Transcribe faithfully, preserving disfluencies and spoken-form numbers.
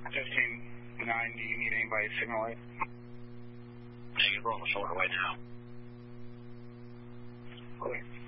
fifteen nine, do you need anybody signal eight? Negative, we're on the shoulder right now. Clear.